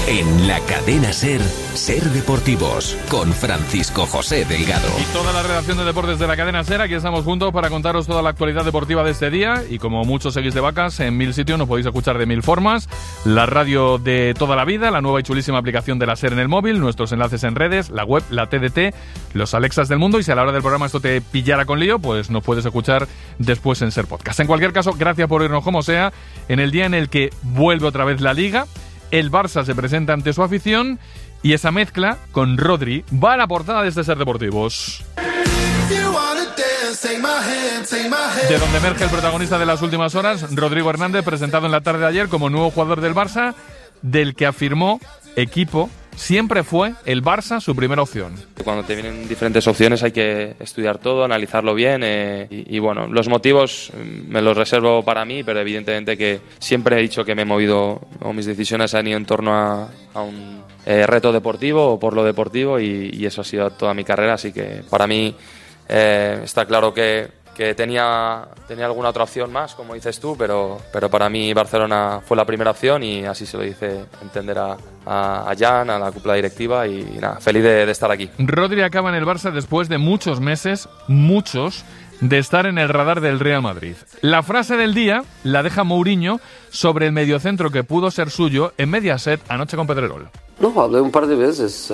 En la cadena SER, Ser Deportivos, con Francisco José Delgado. Y toda la redacción de deportes de la cadena SER, aquí estamos juntos para contaros toda la actualidad deportiva de este día. Y como muchos seguís de vacas, en 1000 sitios nos podéis escuchar de 1000 formas. La radio de toda la vida, la nueva y chulísima aplicación de la SER en el móvil, nuestros enlaces en redes, la web, la TDT, los Alexas del mundo. Y si a la hora del programa esto te pillara con lío, pues nos puedes escuchar después en SER Podcast. En cualquier caso, gracias por irnos como sea, en el día en el que vuelve otra vez la Liga. El Barça se presenta ante su afición y esa mezcla con Rodri va a la portada de este Ser Deportivos. De donde emerge el protagonista de las últimas horas, Rodrigo Hernández, presentado en la tarde de ayer como nuevo jugador del Barça, del que afirmó equipo. Siempre fue el Barça su primera opción. Cuando te vienen diferentes opciones hay que estudiar todo, analizarlo bien y bueno, los motivos me los reservo para mí, pero evidentemente que siempre he dicho que me he movido o mis decisiones han ido en torno a un reto deportivo o por lo deportivo y eso ha sido toda mi carrera, así que para mí está claro que tenía alguna otra opción más, como dices tú, pero para mí Barcelona fue la primera opción y así se lo hice entender a Jan, a la cúpula directiva y nada, feliz de estar aquí. Rodri acaba en el Barça después de muchos meses, de estar en el radar del Real Madrid. La frase del día la deja Mourinho sobre el mediocentro que pudo ser suyo en Mediaset anoche con Pedrerol. No, hablé un par de veces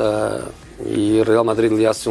y Real Madrid le hace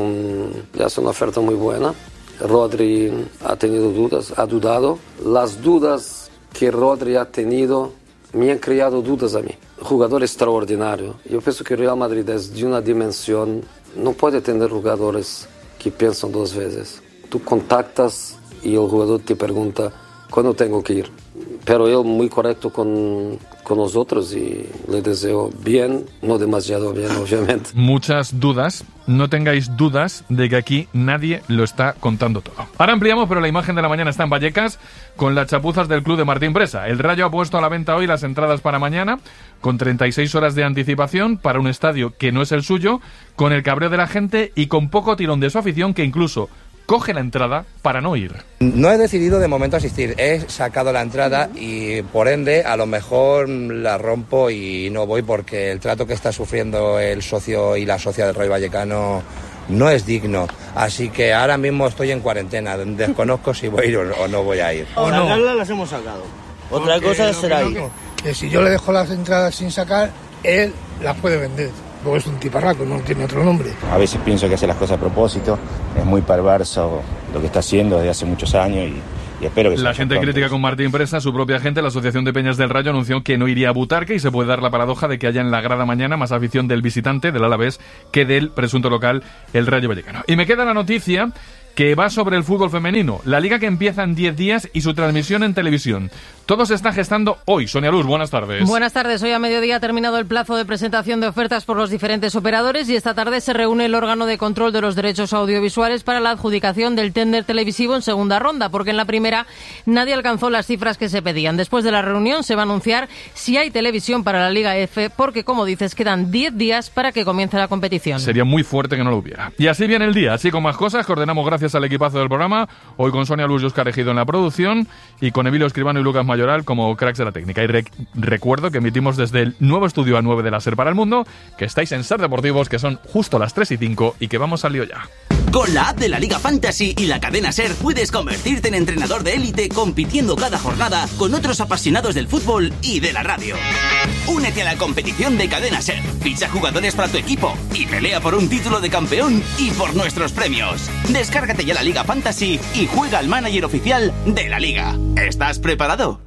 una oferta muy buena. Rodri ha tenido dudas, ha dudado. Las dudas que Rodri ha tenido me han creado dudas a mí. Jugador extraordinario. Yo pienso que Real Madrid es de una dimensión, no puede tener jugadores que piensan dos veces. Tú contactas y el jugador te pregunta cuándo tengo que ir. Pero él muy correcto con nosotros y le deseo bien, no demasiado bien, obviamente. Muchas dudas. No tengáis dudas de que aquí nadie lo está contando todo. Ahora ampliamos, pero la imagen de la mañana está en Vallecas con las chapuzas del club de Martín Presa. El Rayo ha puesto a la venta hoy las entradas para mañana con 36 horas de anticipación para un estadio que no es el suyo, con el cabreo de la gente y con poco tirón de su afición que incluso coge la entrada para no ir. No he decidido de momento asistir, he sacado la entrada y por ende a lo mejor la rompo y no voy porque el trato que está sufriendo el socio y la socia del Rayo Vallecano no es digno, así que ahora mismo estoy en cuarentena, desconozco si voy a ir o no voy a ir. O no. Las hemos sacado, otra cosa será ir. Que si yo le dejo las entradas sin sacar, él las puede vender. Porque es un tiparraco, no tiene otro nombre. A veces pienso que hace las cosas a propósito, es muy perverso lo que está haciendo desde hace muchos años y espero que... La gente crítica con Martín Presa, su propia gente, la Asociación de Peñas del Rayo anunció que no iría a Butarque y se puede dar la paradoja de que haya en la grada mañana más afición del visitante, del Alavés, que del presunto local, el Rayo Vallecano. Y me queda la noticia que va sobre el fútbol femenino, la liga que empieza en 10 días y su transmisión en televisión. Todo se está gestando hoy. Sonia Luz, buenas tardes. Buenas tardes. Hoy a mediodía ha terminado el plazo de presentación de ofertas por los diferentes operadores y esta tarde se reúne el órgano de control de los derechos audiovisuales para la adjudicación del ténder televisivo en segunda ronda, porque en la primera nadie alcanzó las cifras que se pedían. Después de la reunión se va a anunciar si hay televisión para la Liga F, porque, como dices, quedan 10 días para que comience la competición. Sería muy fuerte que no lo hubiera. Y así viene el día, así con más cosas, que ordenamos gracias al equipazo del programa, hoy con Sonia Luz y Óscar Ejido en la producción y con Emilio Escribano y Lucas Mayoral como cracks de la técnica. Y recuerdo que emitimos desde el nuevo estudio A9 de la SER para el mundo, que estáis en Ser Deportivos, que son justo las 3:05 y que vamos al lío ya. Con la app de la Liga Fantasy y la cadena SER puedes convertirte en entrenador de élite compitiendo cada jornada con otros apasionados del fútbol y de la radio. Únete a la competición de cadena SER, ficha jugadores para tu equipo y pelea por un título de campeón y por nuestros premios. Descárgate ya la Liga Fantasy y juega al manager oficial de la Liga. ¿Estás preparado?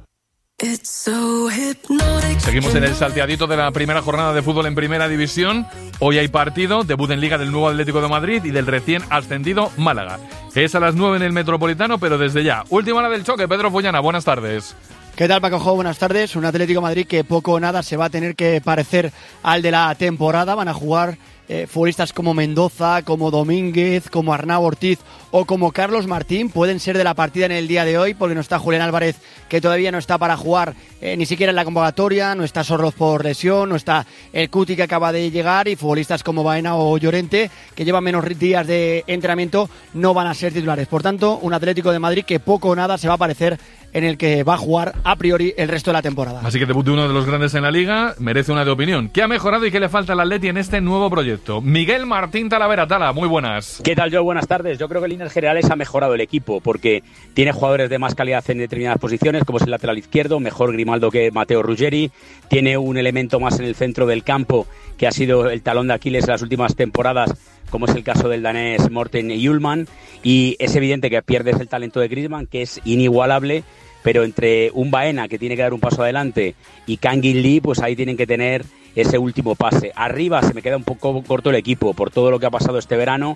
Seguimos en el salteadito de la primera jornada de fútbol en Primera División. Hoy hay partido, debut en Liga del nuevo Atlético de Madrid y del recién ascendido Málaga. Es a las 9 en el Metropolitano, pero desde ya. Última hora del choque, Pedro Fullana, buenas tardes. ¿Qué tal, Paco Jo? Buenas tardes. Un Atlético de Madrid que poco o nada se va a tener que parecer al de la temporada. Van a jugar futbolistas como Mendoza, como Domínguez, como Arnau Ortiz o como Carlos Martín pueden ser de la partida en el día de hoy, porque no está Julián Álvarez, que todavía no está para jugar ni siquiera en la convocatoria, no está Sorloz por lesión, no está el Cuti, que acaba de llegar, y futbolistas como Baena o Llorente, que llevan menos días de entrenamiento, no van a ser titulares. Por tanto, un Atlético de Madrid que poco o nada se va a parecer en el que va a jugar a priori el resto de la temporada. Así que debut de uno de los grandes en la Liga merece una de opinión. ¿Qué ha mejorado y qué le falta al Atleti en este nuevo proyecto? Miguel Martín Talavera. Tala, muy buenas. ¿Qué tal, Joe? Buenas tardes. Yo creo que en líneas generales ha mejorado el equipo, porque tiene jugadores de más calidad en determinadas posiciones, como es el lateral izquierdo, mejor Grimaldo que Matteo Ruggeri, tiene un elemento más en el centro del campo, que ha sido el talón de Aquiles en las últimas temporadas, como es el caso del danés Morten Hjulmand, y es evidente que pierdes el talento de Griezmann, que es inigualable, pero entre un Baena, que tiene que dar un paso adelante, y Kangin Lee, pues ahí tienen que tener ese último pase. Arriba se me queda un poco corto el equipo, por todo lo que ha pasado este verano.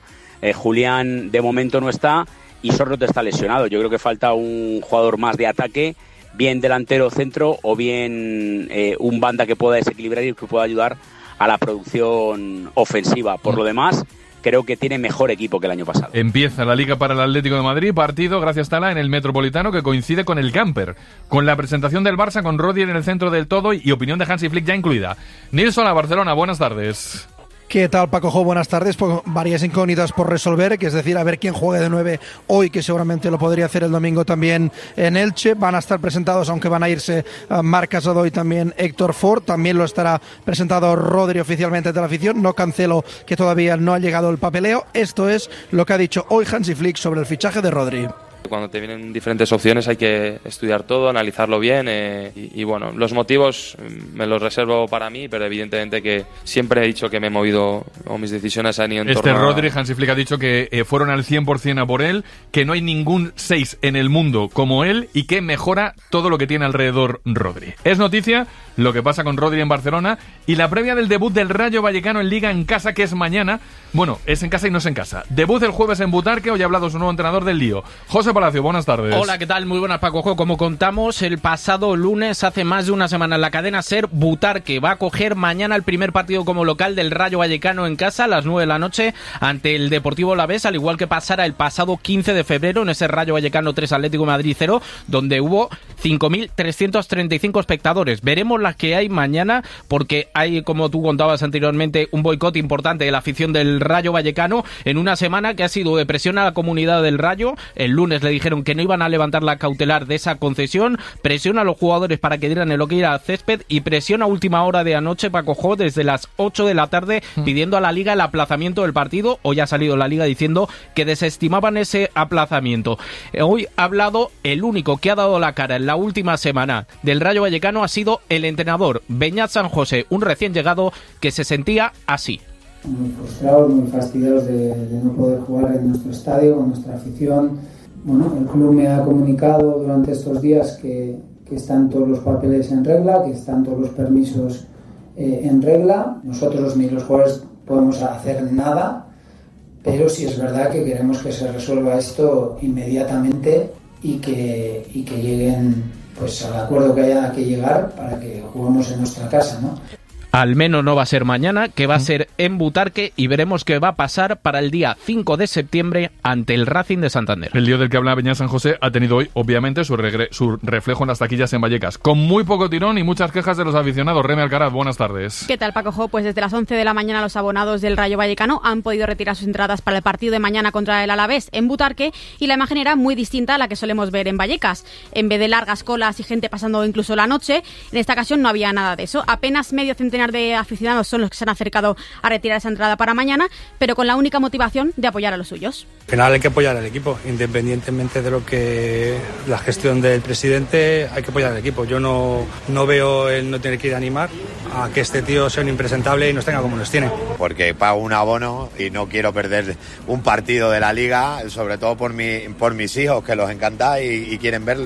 Julián de momento no está, y Sorloth está lesionado. Yo creo que falta un jugador más de ataque, bien delantero centro, o bien un banda que pueda desequilibrar y que pueda ayudar a la producción ofensiva. Por lo demás, creo que tiene mejor equipo que el año pasado. Empieza la Liga para el Atlético de Madrid, partido, gracias Tala, en el Metropolitano, que coincide con el Camper, con la presentación del Barça, con Rodri en el centro del todo y opinión de Hansi Flick ya incluida. Nilsson, a Barcelona, buenas tardes. ¿Qué tal, Paco Jo? Buenas tardes. Pues varias incógnitas por resolver, que es decir, a ver quién juegue de 9 hoy, que seguramente lo podría hacer el domingo también en Elche. Van a estar presentados, aunque van a irse Marc Casado y también Héctor Ford. También lo estará presentado Rodri oficialmente de la afición. No Cancelo, que todavía no ha llegado el papeleo. Esto es lo que ha dicho hoy Hansi Flick sobre el fichaje de Rodri. Cuando te vienen diferentes opciones hay que estudiar todo, analizarlo bien y bueno, los motivos me los reservo para mí, pero evidentemente que siempre he dicho que me he movido, o mis decisiones han ido en torno a... Rodri, Hansi Flick ha dicho que fueron al 100% a por él, que no hay ningún 6 en el mundo como él y que mejora todo lo que tiene alrededor Rodri. Es noticia lo que pasa con Rodri en Barcelona y la previa del debut del Rayo Vallecano en Liga en casa, que es mañana. Bueno, es en casa y no es en casa. Debut el jueves en Butarque. Hoy ha hablado su nuevo entrenador del lío. José Palacio, buenas tardes. Hola, ¿qué tal? Muy buenas, Paco. Como contamos el pasado lunes, hace más de una semana, en la cadena SER, Butarque va a coger mañana el primer partido como local del Rayo Vallecano en casa a las 9 de la noche ante el Deportivo Alavés, al igual que pasara el pasado 15 de febrero en ese Rayo Vallecano 3 Atlético de Madrid 0, donde hubo 5.335 espectadores. Veremos las que hay mañana, porque hay, como tú contabas anteriormente, un boicot importante de la afición del Rayo Vallecano en una semana que ha sido de presión a la comunidad del Rayo. El lunes le dijeron que no iban a levantar la cautelar de esa concesión, presión a los jugadores para que dieran el ok al césped y presión a última hora de anoche, Paco Jo, desde las 8 de la tarde pidiendo a la Liga el aplazamiento del partido. Hoy ha salido la Liga diciendo que desestimaban ese aplazamiento. Hoy ha hablado el único que ha dado la cara en la última semana del Rayo Vallecano, ha sido el entrenador Beñat San José, un recién llegado que se sentía así. Muy frustrados, muy fastidiados de no poder jugar en nuestro estadio, con nuestra afición. Bueno, el club me ha comunicado durante estos días que están todos los papeles en regla, que están todos los permisos en regla. Nosotros ni los jugadores podemos hacer nada, pero sí es verdad que queremos que se resuelva esto inmediatamente y que lleguen pues al acuerdo que haya que llegar para que juguemos en nuestra casa, ¿no? Al menos no va a ser mañana, que va a ser en Butarque, y veremos qué va a pasar para el día 5 de septiembre ante el Racing de Santander. El lío del que habla Beñat San José ha tenido hoy, obviamente, su reflejo en las taquillas en Vallecas, con muy poco tirón y muchas quejas de los aficionados. Remy Alcaraz, buenas tardes. ¿Qué tal, Paco Jo? Pues desde las 11 de la mañana los abonados del Rayo Vallecano han podido retirar sus entradas para el partido de mañana contra el Alavés en Butarque, y la imagen era muy distinta a la que solemos ver en Vallecas. En vez de largas colas y gente pasando incluso la noche, en esta ocasión no había nada de eso. Apenas medio centenar de aficionados son los que se han acercado a retirar esa entrada para mañana, pero con la única motivación de apoyar a los suyos. Al final hay que apoyar al equipo, independientemente de lo que la gestión del presidente, hay que apoyar al equipo. Yo no veo el no tener que ir a animar a que este tío sea un impresentable y nos tenga como nos tiene. Porque pago un abono y no quiero perder un partido de la Liga, sobre todo por mis hijos, que los encanta y quieren verlos.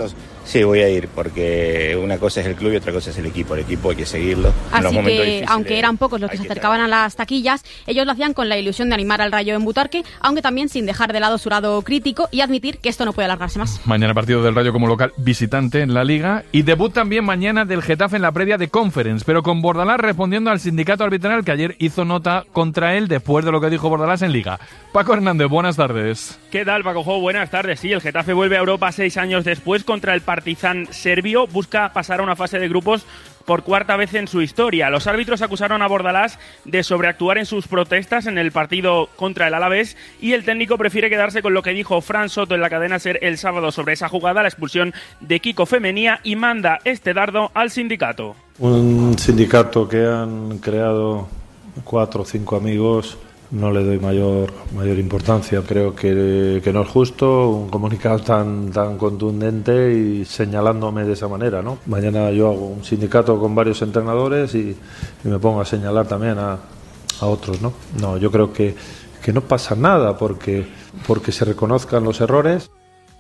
Sí, voy a ir, porque una cosa es el club y otra cosa es el equipo. El equipo hay que seguirlo. Así que, aunque eran pocos los que se acercaban a las taquillas, ellos lo hacían con la ilusión de animar al Rayo en Butarque, aunque también sin dejar de lado su lado crítico y admitir que esto no puede alargarse más. Mañana partido del Rayo como local visitante en la Liga y debut también mañana del Getafe en la previa de Conference, pero con Bordalás respondiendo al sindicato arbitral que ayer hizo nota contra él después de lo que dijo Bordalás en Liga. Paco Hernández, buenas tardes. ¿Qué tal, Paco? Buenas tardes. Sí, el Getafe vuelve a Europa 6 años después contra el Partizan serbio. Busca pasar a una fase de grupos por cuarta vez en su historia. Los árbitros acusaron a Bordalás de sobreactuar en sus protestas en el partido contra el Alavés y el técnico prefiere quedarse con lo que dijo Fran Soto en la cadena SER el sábado sobre esa jugada, la expulsión de Kiko Femenía, y manda este dardo al sindicato. Un sindicato que han creado 4 o 5 amigos. No le doy mayor importancia. Creo que no es justo un comunicado tan contundente y señalándome de esa manera, ¿no? Mañana yo hago un sindicato con varios entrenadores y me pongo a señalar también a otros, ¿no? No, yo creo que no pasa nada porque se reconozcan los errores.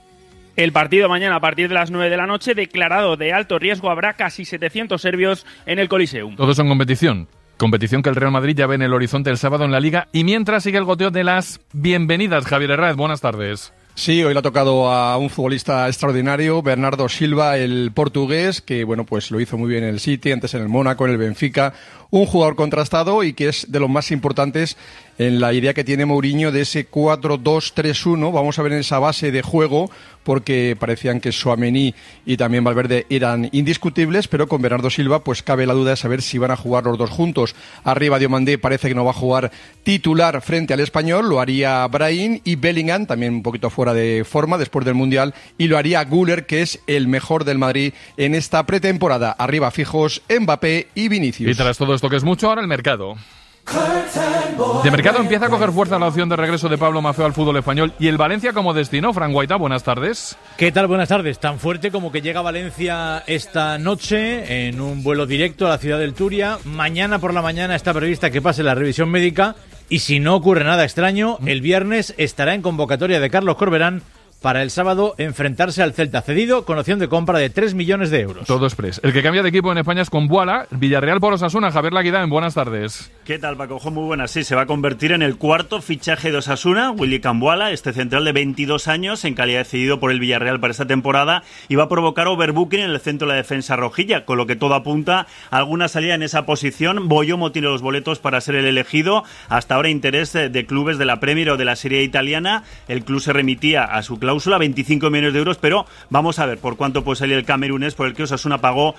El partido mañana a partir de las 9 de la noche, declarado de alto riesgo, habrá casi 700 serbios en el Coliseum. Todos son competición. Competición que el Real Madrid ya ve en el horizonte el sábado en la Liga. Y mientras sigue el goteo de las bienvenidas. Javier Herráez, buenas tardes. Sí, hoy le ha tocado a un futbolista extraordinario, Bernardo Silva, el portugués, que bueno, pues lo hizo muy bien en el City, antes en el Mónaco, en el Benfica. Un jugador contrastado y que es de los más importantes en la idea que tiene Mourinho de ese 4-2-3-1. Vamos a ver en esa base de juego, porque parecían que Tchouaméni y también Valverde eran indiscutibles, pero con Bernardo Silva pues cabe la duda de saber si van a jugar los dos juntos. Arriba Diomandé parece que no va a jugar titular frente al Español, lo haría Brahim, y Bellingham, también un poquito fuera de forma después del Mundial, y lo haría Güler, que es el mejor del Madrid en esta pretemporada. Arriba fijos Mbappé y Vinicius. Y tras todo esto que es mucho, ahora el mercado. De mercado empieza a coger fuerza la opción de regreso de Pablo Maffeo al fútbol español y el Valencia como destino. Fran Guaita, buenas tardes. ¿Qué tal? Buenas tardes. Tan fuerte como que llega a Valencia esta noche en un vuelo directo a la ciudad del Turia. Mañana por la mañana está prevista que pase la revisión médica y si no ocurre nada extraño, el viernes estará en convocatoria de Carlos Corberán para el sábado enfrentarse al Celta, cedido con opción de compra de 3 millones de euros. Todo express. El que cambia de equipo en España es con Buala, Villarreal por Osasuna. Javier Laguidán, buenas tardes. ¿Qué tal, Paco? Muy buenas. Sí, se va a convertir en el cuarto fichaje de Osasuna, Willy Cambuala, este central de 22 años, en calidad de cedido por el Villarreal para esta temporada, y va a provocar overbooking en el centro de la defensa rojilla, con lo que todo apunta a alguna salida en esa posición. Boyomo tiene los boletos para ser el elegido. Hasta ahora interés de clubes de la Premier o de la Serie italiana. El club se remitía a su cláusula, 25 millones de euros, pero vamos a ver por cuánto puede salir el camerunés, por el que Osasuna pagó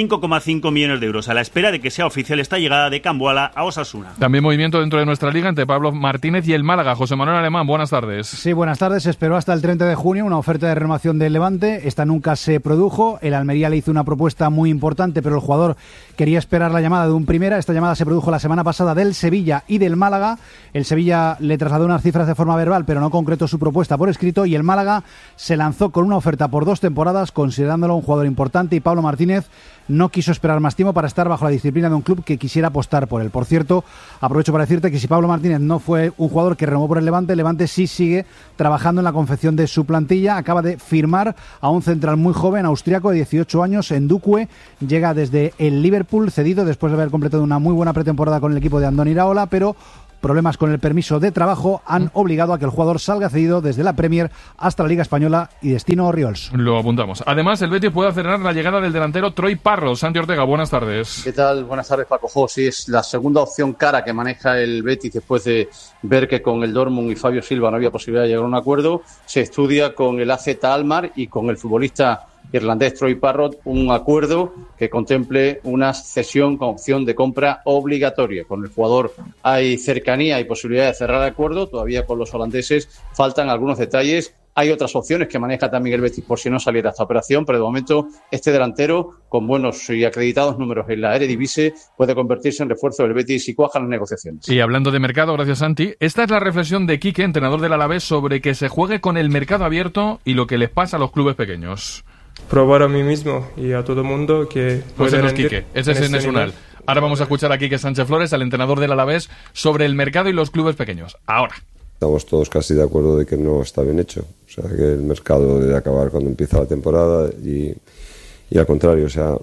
5,5 millones de euros, a la espera de que sea oficial esta llegada de Cambuala a Osasuna. También movimiento dentro de nuestra liga entre Pablo Martínez y el Málaga. José Manuel Alemán, buenas tardes. Sí, buenas tardes. Esperó hasta el 30 de junio una oferta de renovación del Levante. Esta nunca se produjo. El Almería le hizo una propuesta muy importante, pero el jugador quería esperar la llamada de un primera. Esta llamada se produjo la semana pasada del Sevilla y del Málaga. El Sevilla le trasladó unas cifras de forma verbal, pero no concretó su propuesta por escrito, y el Málaga se lanzó con una oferta por 2 temporadas, considerándolo un jugador importante, y Pablo Martínez no quiso esperar más tiempo para estar bajo la disciplina de un club que quisiera apostar por él. Por cierto, aprovecho para decirte que si Pablo Martínez no fue un jugador que renovó por el Levante, el Levante sí sigue trabajando en la confección de su plantilla. Acaba de firmar a un central muy joven, austriaco, de 18 años, Ndukwe. Llega desde el Liverpool, cedido después de haber completado una muy buena pretemporada con el equipo de Andoni Iraola, pero problemas con el permiso de trabajo han obligado a que el jugador salga cedido desde la Premier hasta la Liga Española y destino Oriols. Lo apuntamos. Además, el Betis puede acelerar la llegada del delantero Troy Parros. Santi Ortega, buenas tardes. ¿Qué tal? Buenas tardes, Paco. Sí, es la segunda opción cara que maneja el Betis después de ver que con el Dortmund y Fabio Silva no había posibilidad de llegar a un acuerdo. Se estudia con el AZ Alkmaar y con el futbolista irlandés Troy Parrott un acuerdo que contemple una cesión con opción de compra obligatoria. Con el jugador hay cercanía y posibilidad de cerrar el acuerdo. Todavía con los holandeses faltan algunos detalles. Hay otras opciones que maneja también el Betis por si no saliera esta operación, pero de momento este delantero, con buenos y acreditados números en la Eredivisie, puede convertirse en refuerzo del Betis si cuajan las negociaciones. Y hablando de mercado, gracias Santi, esta es la reflexión de Quique, entrenador del Alavés, sobre que se juegue con el mercado abierto y lo que les pasa a los clubes pequeños. Probar a mí mismo y a todo el mundo que pues ese es Quique, ese es Nesunal. Ahora vamos a escuchar a Quique Sánchez Flores, al entrenador del Alavés, sobre el mercado y los clubes pequeños. Ahora. Estamos todos casi de acuerdo de que no está bien hecho. O sea, que el mercado debe acabar cuando empieza la temporada y al contrario. O sea,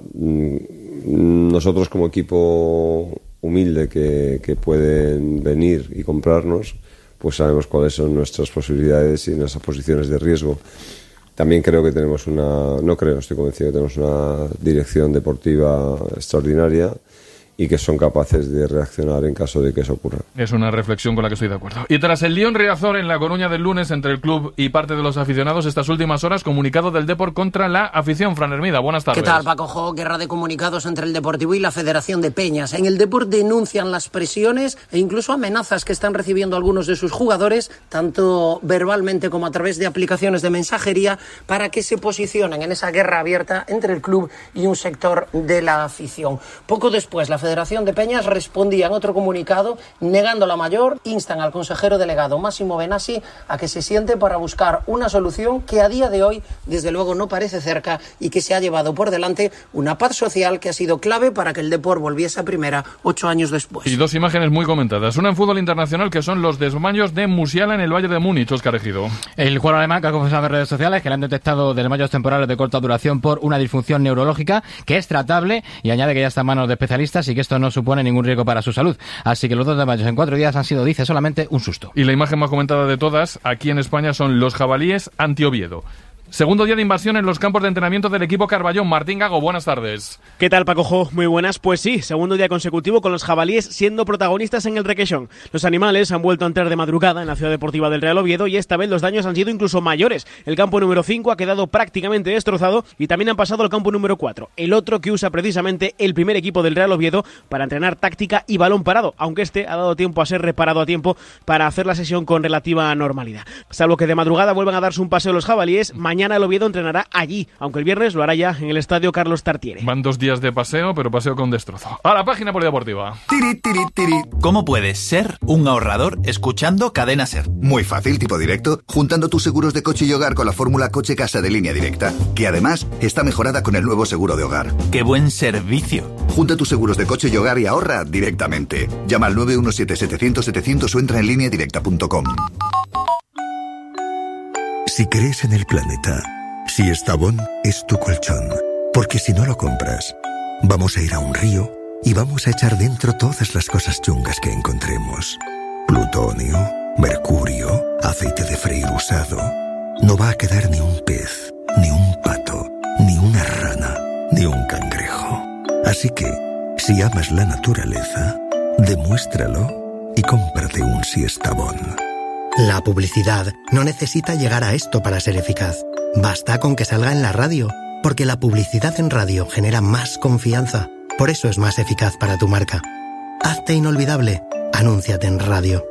nosotros como equipo humilde que pueden venir y comprarnos, pues sabemos cuáles son nuestras posibilidades y nuestras posiciones de riesgo. También creo que estoy convencido que tenemos una dirección deportiva extraordinaria y que son capaces de reaccionar en caso de que eso ocurra. Es una reflexión con la que estoy de acuerdo. Y tras el lío en Riazor en La Coruña del lunes entre el club y parte de los aficionados, estas últimas horas, comunicado del Depor contra la afición. Fran Hermida, buenas tardes. ¿Qué tal, Paco Jo? Guerra de comunicados entre el Deportivo y la Federación de Peñas. En el Depor denuncian las presiones e incluso amenazas que están recibiendo algunos de sus jugadores, tanto verbalmente como a través de aplicaciones de mensajería, para que se posicionen en esa guerra abierta entre el club y un sector de la afición. Poco después, la Federación de Peñas respondía en otro comunicado negando la mayor, instan al consejero delegado Máximo Benassi a que se siente para buscar una solución que a día de hoy desde luego no parece cerca y que se ha llevado por delante una paz social que ha sido clave para que el Depor volviese a primera 8 años después. Y dos imágenes muy comentadas, una en fútbol internacional que son los desmayos de Musiala en el Bayern de Múnich. Óscar Ejido. El jugador alemán que ha confesado en redes sociales que le han detectado desmayos temporales de corta duración por una disfunción neurológica que es tratable, y añade que ya está en manos de especialistas y que esto no supone ningún riesgo para su salud. Así que los 2 desmayos en 4 días han sido, dice, solamente un susto. Y la imagen más comentada de todas aquí en España son los jabalíes anti-Oviedo. Segundo día de invasión en los campos de entrenamiento del equipo Carballón. Martín Gago, buenas tardes. ¿Qué tal, Paco Jo? Muy buenas. Pues sí, segundo día consecutivo con los jabalíes siendo protagonistas en el Requesón. Los animales han vuelto a entrar de madrugada en la ciudad deportiva del Real Oviedo y esta vez los daños han sido incluso mayores. El campo número 5 ha quedado prácticamente destrozado y también han pasado al campo número 4, el otro que usa precisamente el primer equipo del Real Oviedo para entrenar táctica y balón parado, aunque este ha dado tiempo a ser reparado a tiempo para hacer la sesión con relativa normalidad. Salvo que de madrugada vuelvan a darse un paseo los jabalíes, mañana el Oviedo entrenará allí, aunque el viernes lo hará ya en el estadio Carlos Tartiere. Van 2 días de paseo, pero paseo con destrozo. A la página polideportiva. ¿Cómo puedes ser un ahorrador escuchando Cadena Ser? Muy fácil, tipo directo, juntando tus seguros de coche y hogar con la fórmula Coche Casa de Línea Directa, que además está mejorada con el nuevo seguro de hogar. ¡Qué buen servicio! Junta tus seguros de coche y hogar y ahorra directamente. Llama al 917-700-700 o entra en lineadirecta.com. Si crees en el planeta, si Estavón es tu colchón, porque si no lo compras, vamos a ir a un río y vamos a echar dentro todas las cosas chungas que encontremos. Plutonio, mercurio, aceite de freír usado. No va a quedar ni un pez, ni un pato, ni una rana, ni un cangrejo. Así que, si amas la naturaleza, demuéstralo y cómprate un Siestabón. La publicidad no necesita llegar a esto para ser eficaz. Basta con que salga en la radio, porque la publicidad en radio genera más confianza. Por eso es más eficaz para tu marca. Hazte inolvidable. Anúnciate en radio.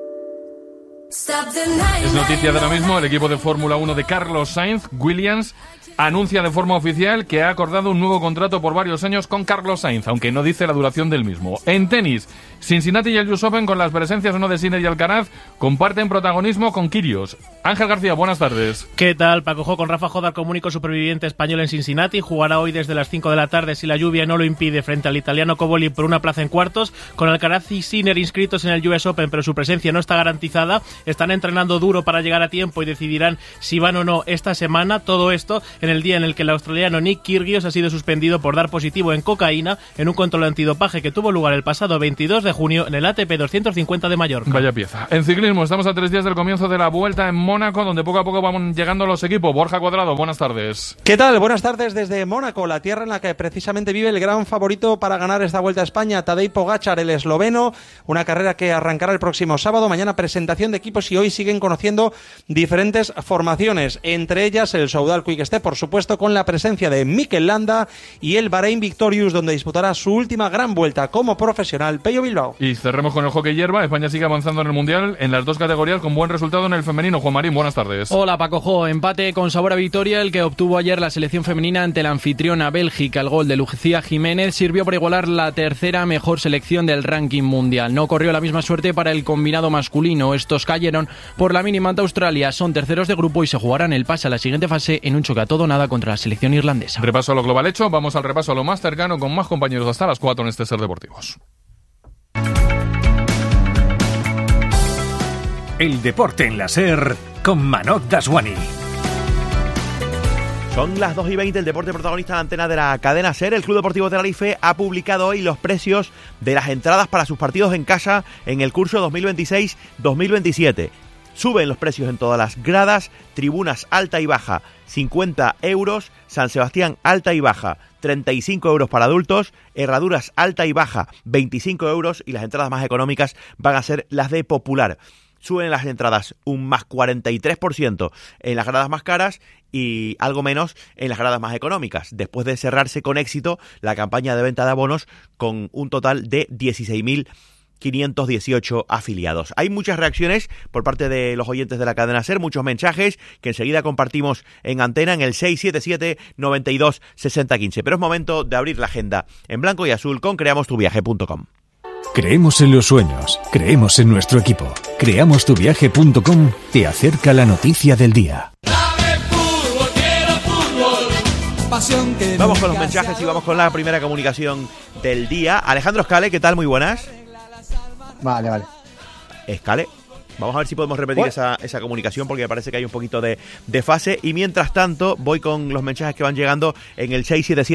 Es noticia de lo mismo, el equipo de Fórmula 1 de Carlos Sainz, Williams, anuncia de forma oficial que ha acordado un nuevo contrato por varios años con Carlos Sainz, aunque no dice la duración del mismo. En tenis, Cincinnati y el US Open, con las presencias o no de Sinner y Alcaraz, comparten protagonismo con Kyrgios. Ángel García, buenas tardes. ¿Qué tal, Paco Jo? Con Rafa Jodar como único superviviente español en Cincinnati, jugará hoy desde las 5 de la tarde si la lluvia no lo impide frente al italiano Cobolli por una plaza en cuartos. Con Alcaraz y Sinner inscritos en el US Open, pero su presencia no está garantizada. Están entrenando duro para llegar a tiempo y decidirán si van o no esta semana. Todo esto en el día en el que el australiano Nick Kyrgios ha sido suspendido por dar positivo en cocaína en un control antidopaje que tuvo lugar el pasado 22 de junio en el ATP 250 de Mallorca. Vaya pieza. En ciclismo, estamos a 3 días del comienzo de la Vuelta en Mónaco, donde poco a poco van llegando los equipos. Borja Cuadrado, buenas tardes. ¿Qué tal? Buenas tardes desde Mónaco, la tierra en la que precisamente vive el gran favorito para ganar esta Vuelta a España, Tadej Pogačar, el esloveno. Una carrera que arrancará el próximo sábado. Mañana presentación de equipos y hoy siguen conociendo diferentes formaciones, entre ellas el Soudal Quick Step, por supuesto, con la presencia de Mikel Landa, y el Bahrein Victorious, donde disputará su última gran vuelta como profesional, Pello Bilbao. Y cerremos con el hockey hierba. España sigue avanzando en el Mundial en las 2 categorías con buen resultado en el femenino. Juan Marín, buenas tardes. Hola, Paco Jo. Empate con sabor a victoria el que obtuvo ayer la selección femenina ante la anfitriona Bélgica. El gol de Lucía Jiménez sirvió para igualar la tercera mejor selección del ranking mundial. No corrió la misma suerte para el combinado masculino. Estos cayeron por la mínima ante Australia. Son terceros de grupo y se jugarán el pase a la siguiente fase en un choque a todo nada contra la selección irlandesa. Repaso a lo global hecho. Vamos al repaso a lo más cercano con más compañeros hasta las 4 en este Ser Deportivos. El deporte en la SER con Manoj Daswani. Son las 2:20, el deporte protagonista en la antena de la cadena SER. El Club Deportivo Tenerife ha publicado hoy los precios de las entradas para sus partidos en casa en el curso 2026-2027. Suben los precios en todas las gradas, tribunas alta y baja 50 euros, San Sebastián alta y baja 35 euros para adultos, Herraduras alta y baja 25 euros y las entradas más económicas van a ser las de Popular. Suben las entradas un más 43% en las gradas más caras y algo menos en las gradas más económicas, después de cerrarse con éxito la campaña de venta de abonos con un total de 16.518 afiliados. Hay muchas reacciones por parte de los oyentes de la cadena SER, muchos mensajes que enseguida compartimos en antena en el 677-92-6015. Pero es momento de abrir la agenda en blanco y azul con creamostuviaje.com. Creemos en los sueños, creemos en nuestro equipo. Creamostuviaje.com te acerca la noticia del día. Vamos con los mensajes y vamos con la primera comunicación del día. Alejandro Escale, ¿qué tal? Muy buenas. Vale. Escale, vamos a ver si podemos repetir esa comunicación porque me parece que hay un poquito de fase. Y mientras tanto, voy con los mensajes que van llegando en el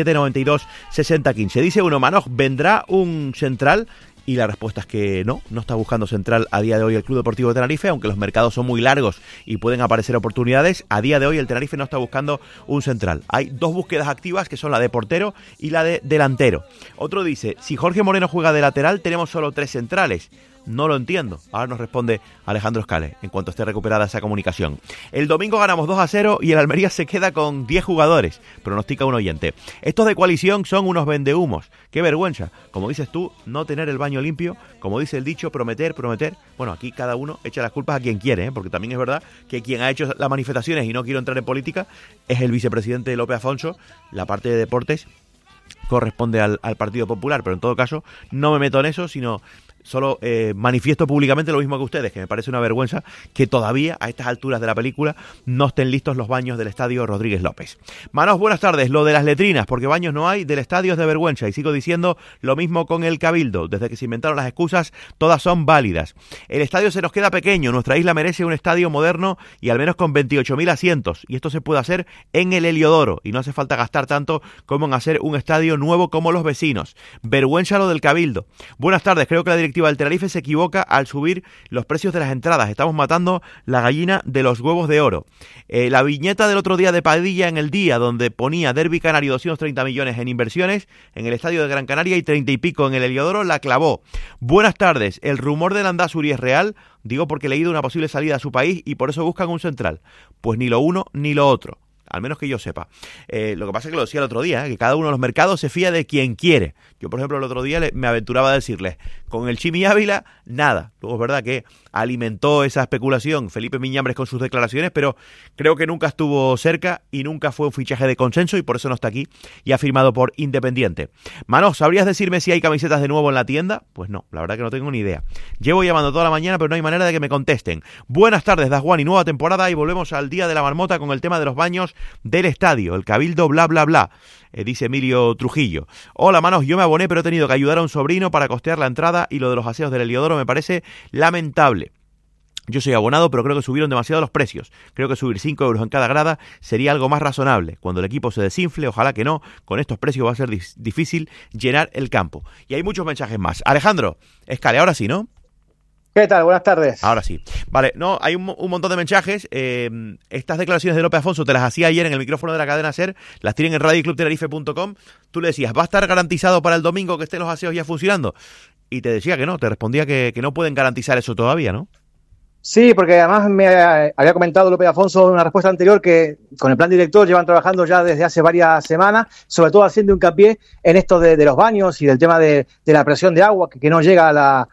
677-92-6015. Dice uno, Manoj, ¿vendrá un central? Y la respuesta es que no está buscando central a día de hoy el Club Deportivo de Tenerife, aunque los mercados son muy largos y pueden aparecer oportunidades. A día de hoy el Tenerife no está buscando un central. Hay dos búsquedas activas que son la de portero y la de delantero. Otro dice, si Jorge Moreno juega de lateral tenemos solo 3 centrales. No lo entiendo. Ahora nos responde Alejandro Escale en cuanto esté recuperada esa comunicación. El domingo ganamos 2-0 y el Almería se queda con 10 jugadores, pronostica un oyente. Estos de coalición son unos vendehumos. Qué vergüenza. Como dices tú, no tener el baño limpio. Como dice el dicho, prometer. Bueno, aquí cada uno echa las culpas a quien quiere, porque también es verdad que quien ha hecho las manifestaciones, y no quiero entrar en política, es el vicepresidente López Afonso. La parte de deportes corresponde al Partido Popular, pero en todo caso no me meto en eso, sino solo manifiesto públicamente lo mismo que ustedes, que me parece una vergüenza que todavía a estas alturas de la película no estén listos los baños del estadio Rodríguez López. Manos, buenas tardes. Lo de las letrinas, porque baños no hay, del estadio es de vergüenza, y sigo diciendo lo mismo con el Cabildo. Desde que se inventaron las excusas, todas son válidas. El estadio se nos queda pequeño, nuestra isla merece un estadio moderno y al menos con 28.000 asientos, y esto se puede hacer en el Heliodoro, y no hace falta gastar tanto como en hacer un estadio nuevo como los vecinos. Vergüenza lo del Cabildo. Buenas tardes, creo que la directiva del Tenerife se equivoca al subir los precios de las entradas. Estamos matando la gallina de los huevos de oro. La viñeta del otro día de Padilla en El Día, donde ponía Derbi Canario 230 millones en inversiones en el estadio de Gran Canaria y 30 y pico en el Heliodoro, la clavó. Buenas tardes, el rumor de Landázuri es real, digo porque he leído una posible salida a su país y por eso buscan un central. Pues ni lo uno ni lo otro. Al menos que yo sepa. Lo que pasa es que lo decía el otro día, que cada uno de los mercados se fía de quien quiere. Yo, por ejemplo, el otro día me aventuraba a decirles, con el Chimi Ávila, nada. Luego es verdad que alimentó esa especulación Felipe Miñambres con sus declaraciones, pero creo que nunca estuvo cerca y nunca fue un fichaje de consenso y por eso no está aquí y ha firmado por Independiente. Mano, ¿sabrías decirme si hay camisetas de nuevo en la tienda? Pues no, la verdad que no tengo ni idea. Llevo llamando toda la mañana, pero no hay manera de que me contesten. Buenas tardes, Daswani, nueva temporada y volvemos al Día de la Marmota con el tema de los baños del estadio, el Cabildo bla bla bla, dice Emilio Trujillo. Hola, Manos, yo me aboné pero he tenido que ayudar a un sobrino para costear la entrada y lo de los aseos del Heliodoro me parece lamentable. Yo soy abonado, pero creo que subieron demasiado los precios. Creo que subir 5 euros en cada grada sería algo más razonable. Cuando el equipo se desinfle, ojalá que no, con estos precios va a ser difícil llenar el campo. Y hay muchos mensajes más. Alejandro Escale, ahora sí, ¿no? ¿Qué tal? Buenas tardes. Ahora sí. Vale, no, hay un montón de mensajes. Estas declaraciones de López Afonso te las hacía ayer en el micrófono de la cadena SER, las tienen en radioclubtenerife.com. Tú le decías, ¿va a estar garantizado para el domingo que estén los aseos ya funcionando? Y te decía que no, te respondía que no pueden garantizar eso todavía, ¿no? Sí, porque además me había comentado López Afonso en una respuesta anterior que con el plan director llevan trabajando ya desde hace varias semanas, sobre todo haciendo hincapié en esto de los baños y del tema de la presión de agua que no llega a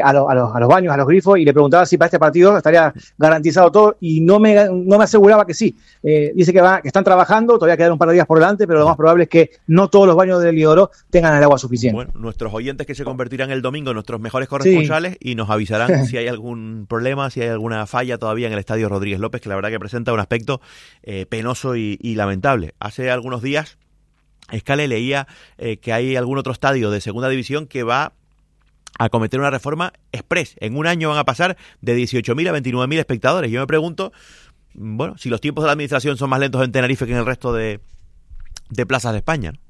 los baños, a los grifos, y le preguntaba si para este partido estaría garantizado todo y no me aseguraba que sí. Dice que están trabajando, todavía quedan un par de días por delante, pero lo más probable es que no todos los baños del Heliodoro tengan el agua suficiente. Bueno, nuestros oyentes que se convertirán el domingo en nuestros mejores corresponsales, sí, y nos avisarán si hay algún problema, si hay alguna falla todavía en el estadio Rodríguez López, que la verdad que presenta un aspecto penoso y lamentable. Hace algunos días, Escale, leía que hay algún otro estadio de segunda división que va acometer una reforma express. En un año van a pasar de 18.000 a 29.000 espectadores. Yo me pregunto, bueno, si los tiempos de la administración son más lentos en Tenerife que en el resto de plazas de España, ¿no?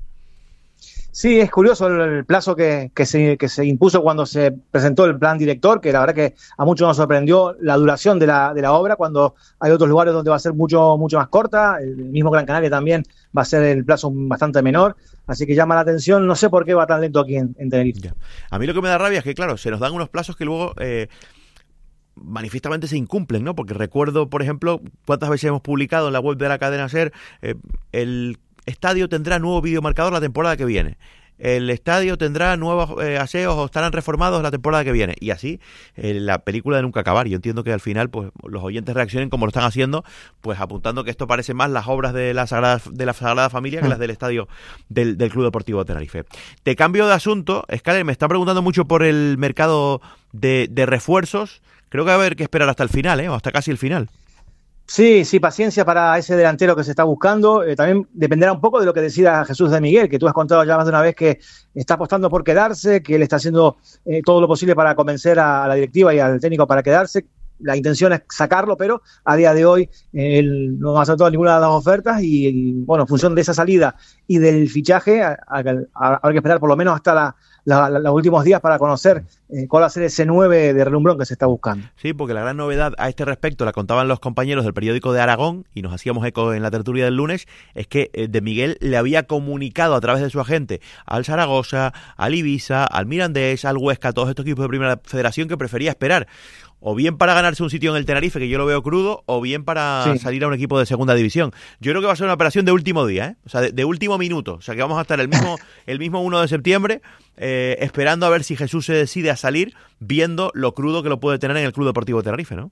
Sí, es curioso el plazo que se impuso cuando se presentó el plan director, que la verdad que a muchos nos sorprendió la duración de la obra, cuando hay otros lugares donde va a ser mucho más corta. El mismo Gran Canaria también va a ser el plazo bastante menor, así que llama la atención. No sé por qué va tan lento aquí en Tenerife. Ya. A mí lo que me da rabia es que, claro, se nos dan unos plazos que luego manifiestamente se incumplen, ¿no? Porque recuerdo, por ejemplo, cuántas veces hemos publicado en la web de la cadena SER, el estadio tendrá nuevo videomarcador la temporada que viene. El estadio tendrá nuevos aseos o estarán reformados la temporada que viene. Y así, la película de nunca acabar. Yo entiendo que al final pues los oyentes reaccionen como lo están haciendo, pues apuntando que esto parece más las obras de la Sagrada Familia que las del estadio del Club Deportivo Tenerife. Te cambio de asunto, Scaler, me están preguntando mucho por el mercado de refuerzos. Creo que va a haber que esperar hasta el final, o hasta casi el final. Sí, paciencia para ese delantero que se está buscando. También dependerá un poco de lo que decida Jesús de Miguel, que tú has contado ya más de una vez que está apostando por quedarse, que él está haciendo todo lo posible para convencer a la directiva y al técnico para quedarse. La intención es sacarlo, pero a día de hoy él no ha aceptado ninguna de las ofertas y bueno, en función de esa salida y del fichaje habrá que esperar por lo menos hasta los últimos días para conocer cuál va a ser ese 9 de relumbrón que se está buscando. Sí, porque la gran novedad a este respecto la contaban los compañeros del periódico de Aragón y nos hacíamos eco en la tertulia del lunes, es que de Miguel le había comunicado a través de su agente al Zaragoza, al Ibiza, al Mirandés, al Huesca, a todos estos equipos de Primera Federación que prefería esperar o bien para ganarse un sitio en el Tenerife, que yo lo veo crudo, o bien para salir a un equipo de segunda división. Yo creo que va a ser una operación de último día, o sea, de último minuto. O sea, que vamos a estar el mismo 1 de septiembre esperando a ver si Jesús se decide a salir, viendo lo crudo que lo puede tener en el Club Deportivo Tenerife, ¿no?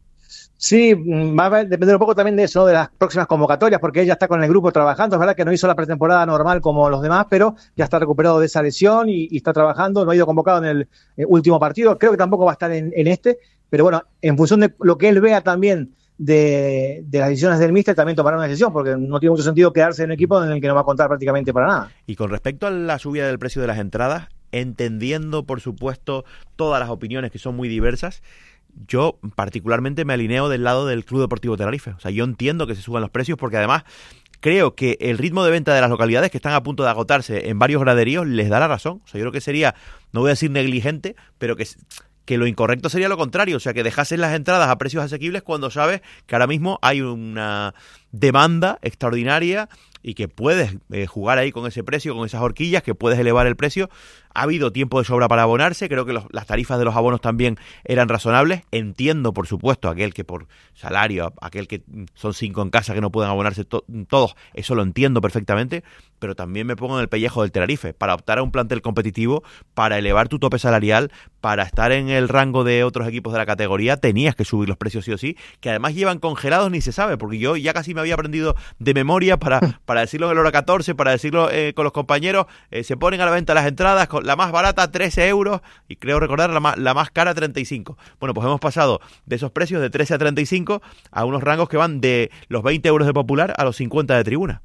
Sí, va a depender un poco también de eso, ¿no? De las próximas convocatorias, porque ella está con el grupo trabajando. Es verdad que no hizo la pretemporada normal como los demás, pero ya está recuperado de esa lesión y está trabajando. No ha ido convocado en el último partido. Creo que tampoco va a estar en este, pero bueno, en función de lo que él vea también de las decisiones del míster, también tomará una decisión, porque no tiene mucho sentido quedarse en un equipo en el que no va a contar prácticamente para nada. Y con respecto a la subida del precio de las entradas, entendiendo, por supuesto, todas las opiniones que son muy diversas, yo particularmente me alineo del lado del Club Deportivo Tenerife. O sea, yo entiendo que se suban los precios porque además creo que el ritmo de venta de las localidades que están a punto de agotarse en varios graderíos les da la razón. O sea, yo creo que sería, no voy a decir negligente, pero que lo incorrecto sería lo contrario, o sea, que dejasen las entradas a precios asequibles cuando sabes que ahora mismo hay una demanda extraordinaria y que puedes jugar ahí con ese precio, con esas horquillas, que puedes elevar el precio. Ha habido tiempo de sobra para abonarse, creo que las tarifas de los abonos también eran razonables. Entiendo, por supuesto, aquel que por salario, aquel que son 5 en casa que no pueden abonarse todos, eso lo entiendo perfectamente, pero también me pongo en el pellejo del Tenerife. Para optar a un plantel competitivo, para elevar tu tope salarial, para estar en el rango de otros equipos de la categoría, tenías que subir los precios sí o sí, que además llevan congelados ni se sabe, porque yo ya casi me había aprendido de memoria para decirlo en el hora 14, para decirlo con los compañeros, se ponen a la venta las entradas, con la más barata 13 euros y creo recordar la más cara 35. Bueno, pues hemos pasado de esos precios de 13 a 35 a unos rangos que van de los 20 euros de popular a los 50 de tribuna.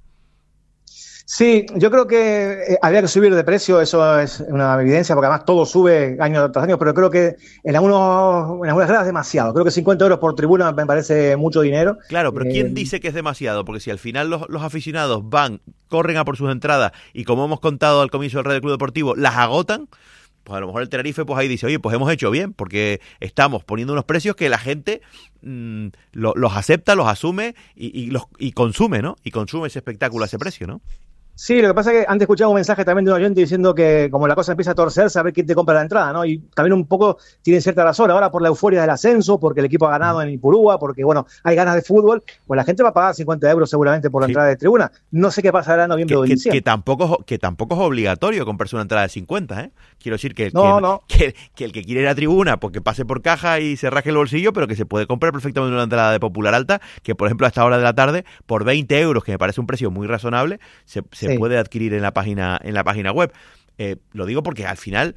Sí, yo creo que había que subir de precio, eso es una evidencia, porque además todo sube año tras año, pero creo que en algunas gradas es demasiado. Creo que 50 euros por tribuna me parece mucho dinero. Claro, pero ¿quién dice que es demasiado? Porque si al final los aficionados corren a por sus entradas y, como hemos contado al comienzo del Radio Club Deportivo, las agotan, pues a lo mejor el Tenerife pues ahí dice, oye, pues hemos hecho bien, porque estamos poniendo unos precios que la gente los acepta, los asume y consume, ¿no? Y consume ese espectáculo a ese precio, ¿no? Sí, lo que pasa es que antes escuchaba un mensaje también de un oyente diciendo que como la cosa empieza a torcer, saber quién te compra la entrada, ¿no? Y también un poco tiene cierta razón. Ahora por la euforia del ascenso, porque el equipo ha ganado en Ipurúa, porque bueno, hay ganas de fútbol, pues la gente va a pagar 50 euros seguramente por la entrada de tribuna. No sé qué pasará en noviembre o diciembre. Que tampoco es obligatorio comprarse una entrada de 50, ¿eh? Quiero decir que el que quiere ir a tribuna, pues que pase por caja y se raje el bolsillo, pero que se puede comprar perfectamente una entrada de popular alta, que por ejemplo a esta hora de la tarde, por 20 euros, que me parece un precio muy razonable, se puede adquirir en la página web. Lo digo porque al final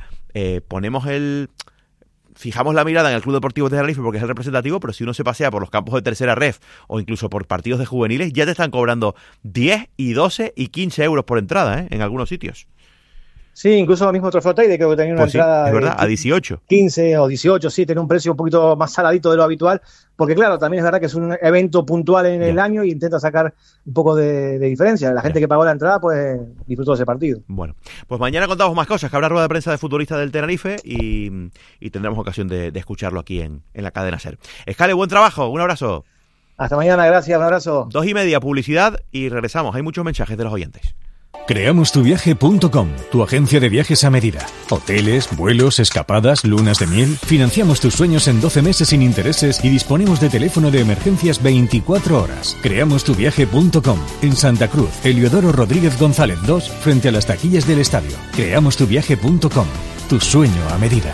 fijamos la mirada en el Club Deportivo de Tenerife porque es el representativo, pero si uno se pasea por los campos de tercera ref o incluso por partidos de juveniles, ya te están cobrando 10 y 12 y 15 euros por entrada, en algunos sitios. Sí, incluso el mismo Trofeo Teide creo que tenía una entrada es verdad, a 18. 15 o 18, sí, tenía un precio un poquito más saladito de lo habitual, porque claro, también es verdad que es un evento puntual en el año y intenta sacar un poco de diferencia. La gente que pagó la entrada, pues disfrutó de ese partido. Bueno, pues mañana contamos más cosas, que habrá rueda de prensa de futbolistas del Tenerife y tendremos ocasión de escucharlo aquí en la cadena SER. Escale, buen trabajo, un abrazo. Hasta mañana, gracias, un abrazo. 2:30, publicidad y regresamos. Hay muchos mensajes de los oyentes. Creamostuviaje.com, tu agencia de viajes a medida. Hoteles, vuelos, escapadas, lunas de miel. Financiamos tus sueños en 12 meses sin intereses y disponemos de teléfono de emergencias 24 horas. Creamostuviaje.com, en Santa Cruz, Heliodoro Rodríguez González 2, frente a las taquillas del estadio. Creamostuviaje.com, tu sueño a medida.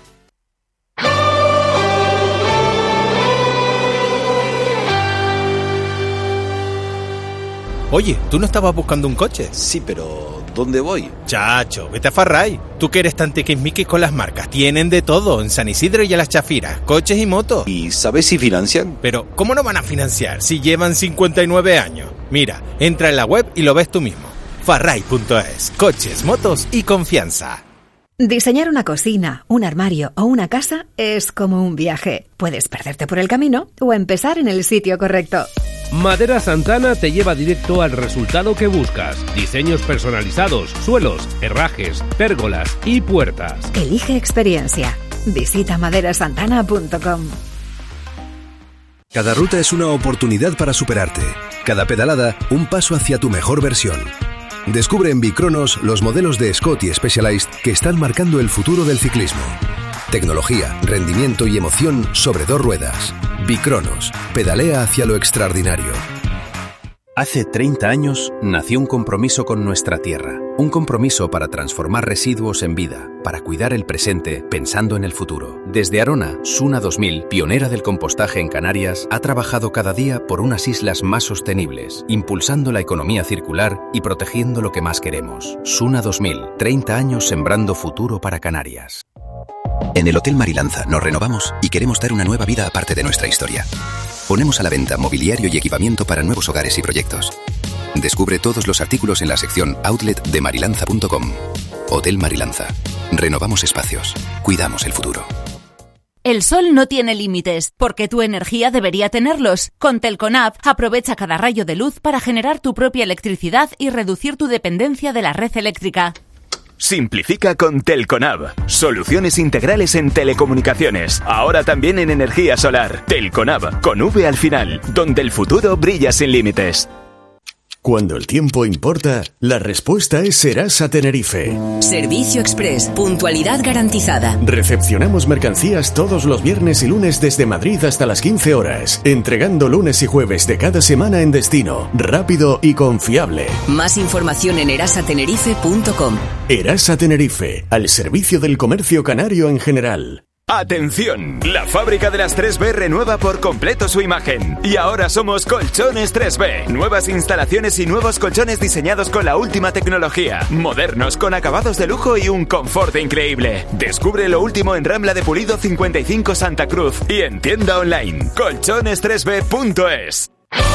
Oye, ¿tú no estabas buscando un coche? Sí, pero ¿dónde voy? Chacho, vete a Farray. Tú que eres tan tiquismiquis con las marcas. Tienen de todo en San Isidro y en Las Chafiras. Coches y motos. ¿Y sabes si financian? Pero, ¿cómo no van a financiar si llevan 59 años? Mira, entra en la web y lo ves tú mismo. Farray.es. Coches, motos y confianza. Diseñar una cocina, un armario o una casa es como un viaje. Puedes perderte por el camino o empezar en el sitio correcto. Madera Santana te lleva directo al resultado que buscas. Diseños personalizados, suelos, herrajes, pérgolas y puertas. Elige experiencia. Visita maderasantana.com. Cada ruta es una oportunidad para superarte. Cada pedalada, un paso hacia tu mejor versión. Descubre en Bicronos los modelos de Scott y Specialized que están marcando el futuro del ciclismo. Tecnología, rendimiento y emoción sobre 2 ruedas. Bicronos, pedalea hacia lo extraordinario. Hace 30 años nació un compromiso con nuestra tierra. Un compromiso para transformar residuos en vida, para cuidar el presente pensando en el futuro. Desde Arona, Suna 2000, pionera del compostaje en Canarias, ha trabajado cada día por unas islas más sostenibles, impulsando la economía circular y protegiendo lo que más queremos. Suna 2000, 30 años sembrando futuro para Canarias. En el Hotel Marilanza nos renovamos y queremos dar una nueva vida aparte de nuestra historia. Ponemos a la venta mobiliario y equipamiento para nuevos hogares y proyectos. Descubre todos los artículos en la sección outlet de marilanza.com. Hotel Marilanza. Renovamos espacios. Cuidamos el futuro. El sol no tiene límites, porque tu energía debería tenerlos. Con Telconab, aprovecha cada rayo de luz para generar tu propia electricidad y reducir tu dependencia de la red eléctrica. Simplifica con Telconab. Soluciones integrales en telecomunicaciones. Ahora también en energía solar. Telconab, con V al final, donde el futuro brilla sin límites. Cuando el tiempo importa, la respuesta es Serasa Tenerife. Servicio Express, puntualidad garantizada. Recepcionamos mercancías todos los viernes y lunes desde Madrid hasta las 15 horas, entregando lunes y jueves de cada semana en destino, rápido y confiable. Más información en erasatenerife.com. Erasa Tenerife, al servicio del comercio canario en general. ¡Atención! La fábrica de las 3B renueva por completo su imagen. Y ahora somos Colchones 3B. Nuevas instalaciones y nuevos colchones diseñados con la última tecnología. Modernos, con acabados de lujo y un confort increíble. Descubre lo último en Rambla de Pulido 55 Santa Cruz. Y en tienda online, colchones3b.es.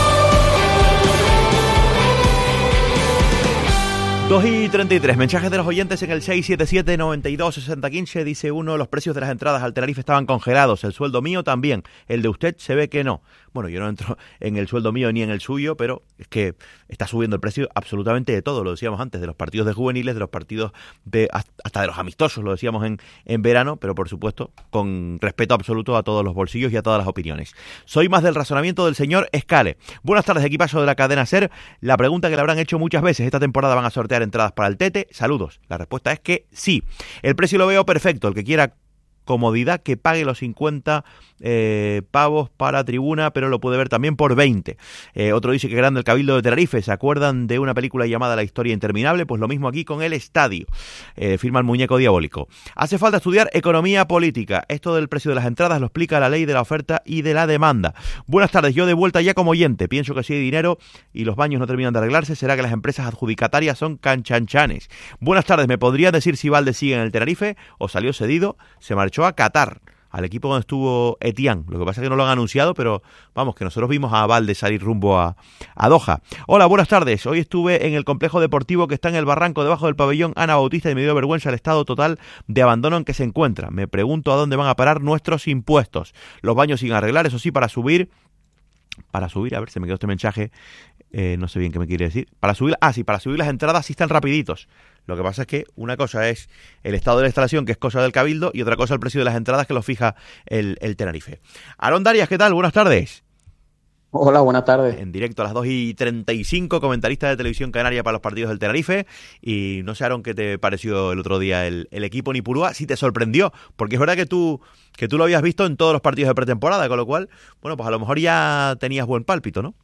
2:33, mensajes de los oyentes en el 677-92-6015. Dice uno, los precios de las entradas al Tenerife estaban congelados, el sueldo mío también, el de usted se ve que no. Bueno, yo no entro en el sueldo mío ni en el suyo, pero es que está subiendo el precio absolutamente de todo, lo decíamos antes, de los partidos de juveniles, de los partidos hasta de los amistosos, lo decíamos en verano, pero por supuesto con respeto absoluto a todos los bolsillos y a todas las opiniones. Soy más del razonamiento del señor Escale. Buenas tardes, equipazo de la cadena SER. La pregunta que le habrán hecho muchas veces, esta temporada van a sortear entradas para el Tete. Saludos. La respuesta es que sí. El precio lo veo perfecto. El que quiera comodidad, que pague los 50 pavos para tribuna, pero lo puede ver también por 20. Otro dice que grande el Cabildo de Tenerife. ¿Se acuerdan de una película llamada La historia interminable? Pues lo mismo aquí con el estadio. Firma el muñeco diabólico. Hace falta estudiar economía política. Esto del precio de las entradas lo explica la ley de la oferta y de la demanda. Buenas tardes, yo de vuelta ya como oyente. Pienso que si hay dinero y los baños no terminan de arreglarse, será que las empresas adjudicatarias son canchanchanes. Buenas tardes, ¿me podría decir si Valde sigue en el Tenerife o salió cedido? Se marchó a Qatar. al equipo donde estuvo Etienne. Lo que pasa es que no lo han anunciado, pero vamos, que nosotros vimos a Valde salir rumbo a Doha. Hola, buenas tardes. Hoy estuve en el complejo deportivo que está en el barranco debajo del pabellón Ana Bautista y me dio vergüenza el estado total de abandono en que se encuentra. Me pregunto a dónde van a parar nuestros impuestos. Los baños sin arreglar, eso sí, para subir, a ver, se me quedó este mensaje, no sé bien qué me quiere decir. Para subir las entradas sí están rapiditos. Lo que pasa es que una cosa es el estado de la instalación, que es cosa del Cabildo, y otra cosa el precio de las entradas, que lo fija el Tenerife. Aarón Darias, ¿qué tal? Buenas tardes. Hola, buenas tardes. En directo a las 2:35, comentarista de Televisión Canaria para los partidos del Tenerife. Y no sé, Aarón, ¿qué te pareció el otro día el equipo en Ipurúa? Si te sorprendió, porque es verdad que tú lo habías visto en todos los partidos de pretemporada, con lo cual, bueno, pues a lo mejor ya tenías buen pálpito, ¿no?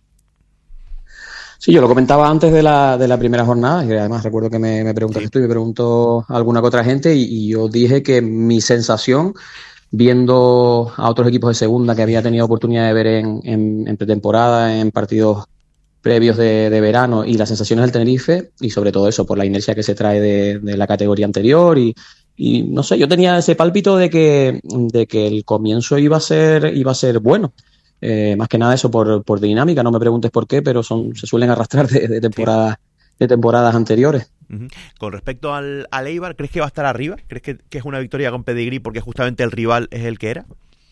Sí, yo lo comentaba antes de la primera jornada, y además recuerdo que me preguntaste tú y me preguntó alguna que otra gente, y yo dije que mi sensación, viendo a otros equipos de segunda que había tenido oportunidad de ver en pretemporada, en partidos previos de verano, y las sensaciones del Tenerife, y sobre todo eso, por la inercia que se trae de la categoría anterior, y no sé, yo tenía ese pálpito de que el comienzo iba a ser bueno. Más que nada eso por dinámica, no me preguntes por qué, pero se suelen arrastrar de temporadas anteriores. Uh-huh. Con respecto al Eibar, ¿crees que va a estar arriba? ¿Crees que es una victoria con pedigrí porque justamente el rival es el que era?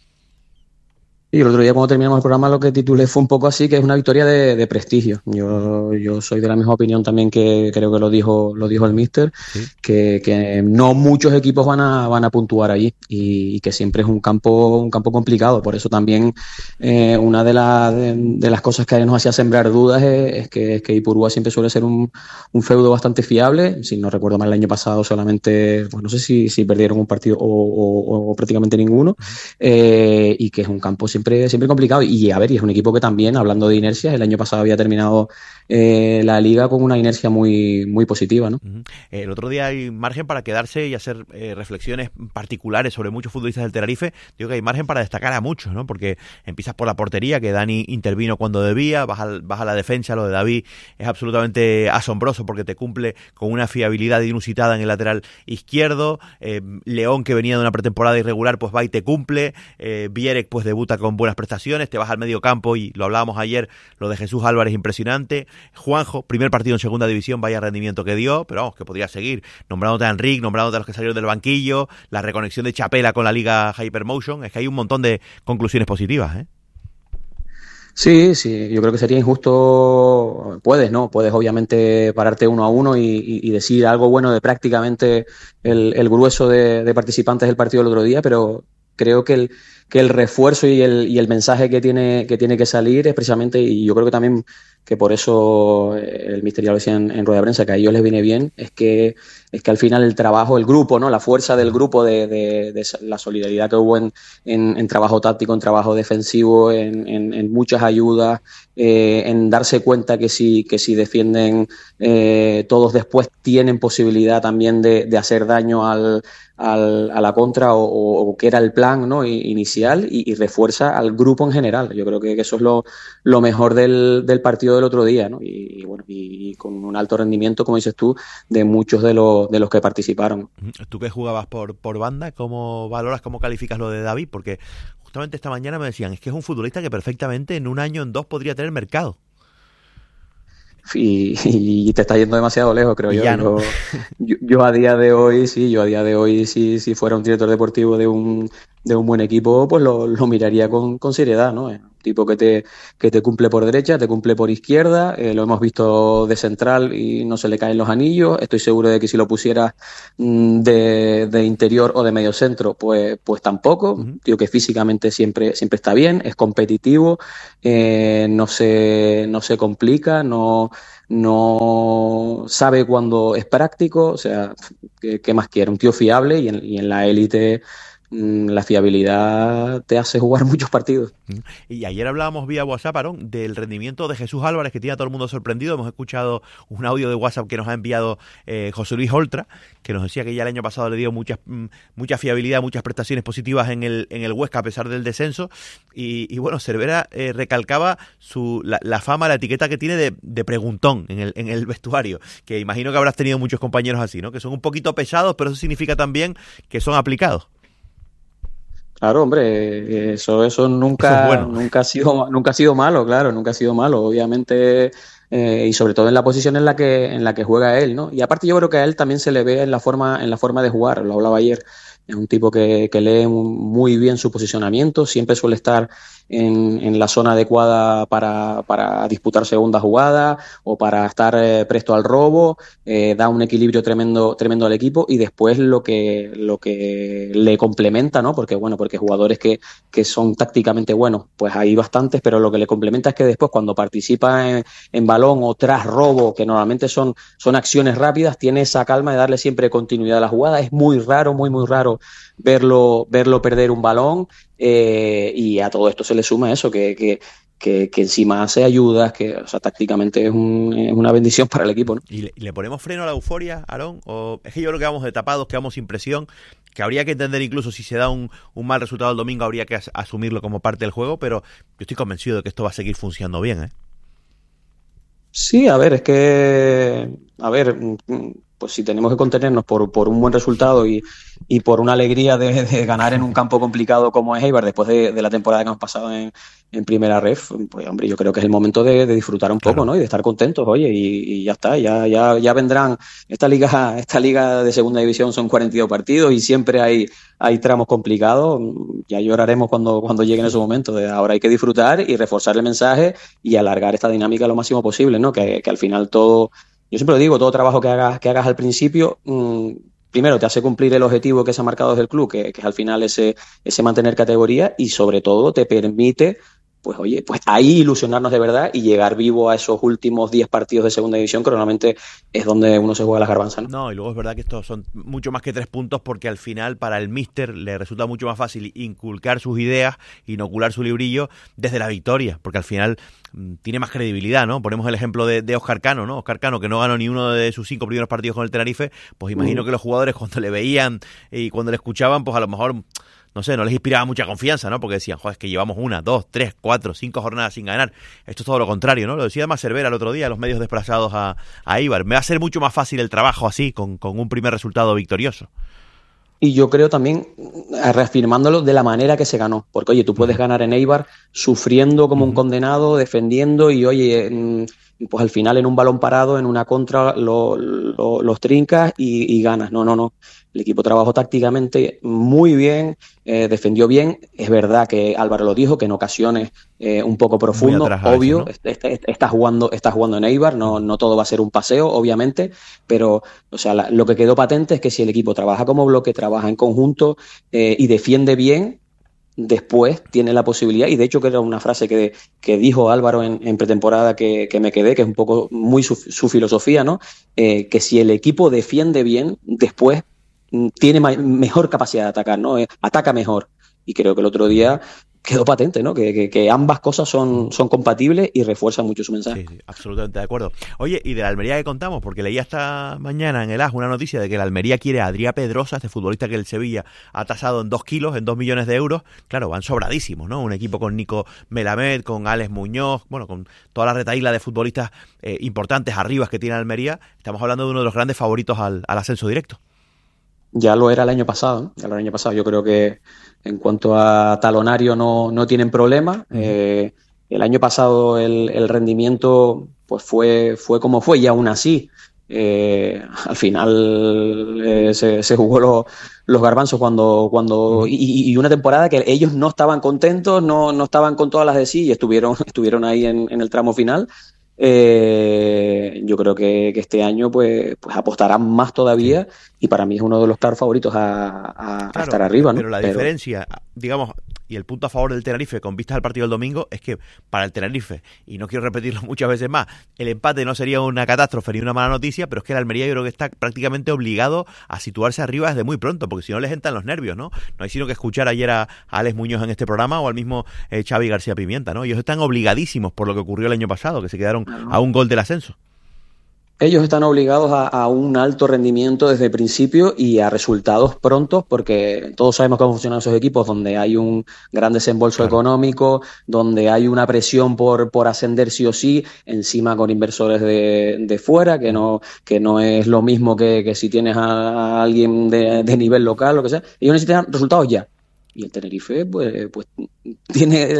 Y el otro día, cuando terminamos el programa, lo que titulé fue un poco así, que es una victoria de prestigio. Yo soy de la misma opinión también, que creo que lo dijo el míster, ¿sí? que no muchos equipos van a puntuar allí, y que siempre es un campo complicado. Por eso también una de las cosas que nos hacía sembrar dudas es que Ipurúa siempre suele ser un feudo bastante fiable. Si no recuerdo mal, el año pasado solamente, pues no sé si perdieron un partido o prácticamente ninguno, y que es un campo siempre complicado. Y a ver, y es un equipo que también, hablando de inercias, el año pasado había terminado la liga con una inercia muy, muy positiva, ¿no? Uh-huh. El otro día hay margen para quedarse y hacer reflexiones particulares sobre muchos futbolistas del Tenerife. Digo que hay margen para destacar a muchos, ¿no? Porque empiezas por la portería, que Dani intervino cuando debía, vas a la defensa. Lo de David es absolutamente asombroso porque te cumple con una fiabilidad inusitada en el lateral izquierdo. León, que venía de una pretemporada irregular, pues va y te cumple. Vierek, pues debuta con buenas prestaciones. Te vas al medio campo y lo hablábamos ayer, lo de Jesús Álvarez, impresionante. Juanjo, primer partido en segunda división, vaya rendimiento que dio, pero vamos, que podría seguir nombrándote a Enric, nombrándote a los que salieron del banquillo, la reconexión de Chapela con la liga Hypermotion. Es que hay un montón de conclusiones positivas, ¿eh? Sí, yo creo que sería injusto. Puedes obviamente pararte 1-1 y decir algo bueno de prácticamente el grueso de participantes del partido del otro día, pero creo que el refuerzo y el mensaje que tiene que salir es precisamente, y yo creo que también que por eso el míster ya lo decía en rueda de prensa, que a ellos les viene bien, es que al final el trabajo, el grupo, ¿no? La fuerza del grupo, de la solidaridad que hubo en trabajo táctico, en trabajo defensivo, en muchas ayudas, en darse cuenta que si defienden todos después tienen posibilidad también de hacer daño a la contra, o que era el plan, ¿no? Inicial, y refuerza al grupo en general. Yo creo que eso es lo mejor del partido del otro día, ¿no? Y bueno, y con un alto rendimiento, como dices tú, de muchos de los que participaron. Tú que jugabas por banda, ¿cómo valoras, cómo calificas lo de David? Porque justamente esta mañana me decían, es que es un futbolista que perfectamente en un año, en dos, podría tener mercado. Y te está yendo demasiado lejos, creo yo. ¿No? Yo a día de hoy, si fuera un director deportivo de un buen equipo, pues lo miraría con seriedad, ¿no? Es un tipo que te cumple por derecha, te cumple por izquierda, lo hemos visto de central y no se le caen los anillos. Estoy seguro de que si lo pusieras de interior o de medio centro, pues tampoco. Uh-huh. Tío que físicamente siempre está bien, es competitivo, no se complica, no sabe cuando es práctico. O sea, ¿qué más quiere? Un tío fiable, y en la élite la fiabilidad te hace jugar muchos partidos. Y ayer hablábamos vía WhatsApp, Aarón, del rendimiento de Jesús Álvarez, que tiene a todo el mundo sorprendido. Hemos escuchado un audio de WhatsApp que nos ha enviado José Luis Oltra, que nos decía que ya el año pasado le dio mucha fiabilidad, muchas prestaciones positivas en el Huesca a pesar del descenso. Y bueno, Cervera recalcaba la fama, la etiqueta que tiene de preguntón en el vestuario, que imagino que habrás tenido muchos compañeros así, ¿no? Que son un poquito pesados, pero eso significa también que son aplicados. Claro, hombre, eso nunca, Eso es bueno. nunca ha sido malo, claro, nunca ha sido malo, obviamente, y sobre todo en la posición en la que juega él, ¿no? Y aparte yo creo que a él también se le ve en la forma de jugar, lo hablaba ayer. Es un tipo que lee muy bien su posicionamiento, siempre suele estar en la zona adecuada para disputar segunda jugada o para estar presto al robo, da un equilibrio tremendo al equipo, y después lo que le complementa, ¿no? Porque jugadores que son tácticamente buenos, pues hay bastantes, pero lo que le complementa es que después cuando participa en balón o tras robo, que normalmente son acciones rápidas, tiene esa calma de darle siempre continuidad a la jugada. Es muy raro, muy raro verlo perder un balón, y a todo esto se le suma eso, que encima hace ayudas, o sea, tácticamente es una bendición para el equipo, ¿no? ¿Y le ponemos freno a la euforia, Aarón? ¿O es que yo creo que vamos de tapados, quedamos sin presión, que habría que entender incluso si se da un mal resultado el domingo, habría que asumirlo como parte del juego, pero yo estoy convencido de que esto va a seguir funcionando bien, ¿eh? Sí, a ver, pues si tenemos que contenernos por un buen resultado y por una alegría de ganar en un campo complicado como es Eibar, después de la temporada que hemos pasado en primera ref, pues hombre, yo creo que es el momento de disfrutar un poco, ¿no? Y de estar contentos, oye, y ya está, ya vendrán. Esta liga de segunda división son 42 partidos y siempre hay tramos complicados. Ya lloraremos cuando lleguen esos momentos. Ahora hay que disfrutar y reforzar el mensaje y alargar esta dinámica lo máximo posible, ¿no? Que al final todo, yo siempre lo digo, todo trabajo que hagas al principio, primero te hace cumplir el objetivo que se ha marcado desde el club, que es al final ese mantener categoría, y sobre todo te permite, pues oye, pues ahí ilusionarnos de verdad y llegar vivo a esos últimos 10 partidos de segunda división, que normalmente es donde uno se juega las garbanzas, ¿no? No, y luego es verdad que estos son mucho más que 3 puntos, porque al final para el míster le resulta mucho más fácil inculcar sus ideas, inocular su librillo desde la victoria, porque al final tiene más credibilidad, ¿no? Ponemos el ejemplo de Óscar Cano, ¿no? Óscar Cano, que no ganó ni uno de sus 5 primeros partidos con el Tenerife, pues imagino que los jugadores cuando le veían y cuando le escuchaban, pues a lo mejor, no sé, no les inspiraba mucha confianza, ¿no? Porque decían, joder, es que llevamos 1, 2, 3, 4, 5 jornadas sin ganar. Esto es todo lo contrario, ¿no? Lo decía además Cervera el otro día, los medios desplazados a Eibar. Me va a ser mucho más fácil el trabajo así, con un primer resultado victorioso. Y yo creo también, reafirmándolo, de la manera que se ganó. Porque, oye, tú puedes ganar en Eibar sufriendo como un condenado, defendiendo, y, oye, pues al final en un balón parado, en una contra, los trincas y ganas. No. El equipo trabajó tácticamente muy bien, defendió bien. Es verdad que Álvaro lo dijo, que en ocasiones un poco profundo, obvio, veces, ¿no? Está jugando en Eibar, no todo va a ser un paseo, obviamente, pero o sea, lo que quedó patente es que si el equipo trabaja como bloque, trabaja en conjunto y defiende bien, después tiene la posibilidad, y de hecho que era una frase que dijo Álvaro en pretemporada que me quedé, que es un poco muy su filosofía, ¿no? Que si el equipo defiende bien, después tiene mejor capacidad de atacar, ¿no? Ataca mejor. Y creo que el otro día quedó patente, ¿no? Que ambas cosas son compatibles y refuerzan mucho su mensaje. Sí, absolutamente de acuerdo. Oye, y de la Almería que contamos, porque leí esta mañana en el AS una noticia de que la Almería quiere a Adrià Pedrosa, este futbolista que el Sevilla ha tasado en 2 kilos, en 2 millones de euros. Claro, van sobradísimos, ¿no? Un equipo con Nico Melamed, con Alex Muñoz, bueno, con toda la retahíla de futbolistas importantes arriba que tiene Almería. Estamos hablando de uno de los grandes favoritos al ascenso directo. Ya lo era el año pasado, ¿no? Yo creo que en cuanto a talonario no tienen problema. El año pasado el rendimiento pues fue como fue, y aún así al final se jugó los garbanzos cuando y una temporada que ellos no estaban contentos, no estaban con todas las de sí, y estuvieron ahí en el tramo final. Yo creo que este año pues apostarán más todavía, y para mí es uno de los claros favoritos a estar arriba, ¿no? Pero la diferencia, digamos, y el punto a favor del Tenerife con vistas al partido del domingo, es que para el Tenerife, y no quiero repetirlo muchas veces más, el empate no sería una catástrofe ni una mala noticia, pero es que el Almería yo creo que está prácticamente obligado a situarse arriba desde muy pronto, porque si no les entran los nervios, ¿no? No hay sino que escuchar ayer a Alex Muñoz en este programa, o al mismo Xavi García Pimienta, ¿no? Ellos están obligadísimos por lo que ocurrió el año pasado, que se quedaron a un gol del ascenso. Ellos están obligados a un alto rendimiento desde el principio y a resultados prontos, porque todos sabemos cómo funcionan esos equipos, donde hay un gran desembolso económico, donde hay una presión por ascender sí o sí, encima con inversores de fuera, que no es lo mismo que si tienes a alguien de nivel local, lo que sea. Ellos necesitan resultados ya. Y el Tenerife, pues tiene